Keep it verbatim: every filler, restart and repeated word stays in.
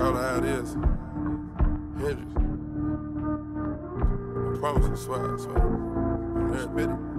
Call it how it is. Hendrix. I promise, I swear, I swear. I'm there, Betty.